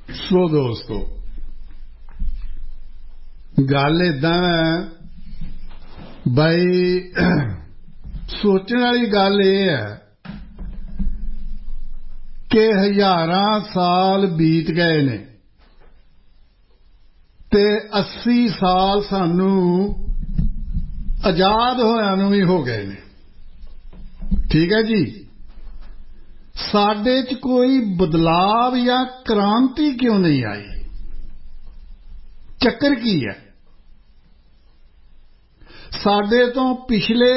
ਸੋ ਦੋਸਤੋ, ਗੱਲ ਏਦਾਂ ਹੈ ਬਈ, ਸੋਚਣ ਵਾਲੀ ਗੱਲ ਇਹ ਹੈ ਕਿ ਹਜ਼ਾਰਾਂ ਸਾਲ ਬੀਤ ਗਏ ਨੇ ਤੇ 80 ਸਾਲ ਸਾਨੂੰ ਆਜ਼ਾਦ ਹੋਇਆਂ ਨੂੰ ਵੀ ਹੋ ਗਏ ਨੇ। ਠੀਕ ਹੈ ਜੀ। ਸਾਡੇ 'ਚ ਕੋਈ ਬਦਲਾਵ ਜਾਂ ਕ੍ਰਾਂਤੀ ਕਿਉਂ ਨਹੀਂ ਆਈ? ਚੱਕਰ ਕੀ ਹੈ? ਸਾਡੇ ਤੋਂ ਪਿਛਲੇ